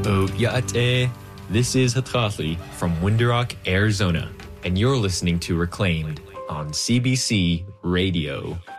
Ya'ate. This is Hatrathli from Window Rock, Arizona, and you're listening to Reclaimed on CBC Radio.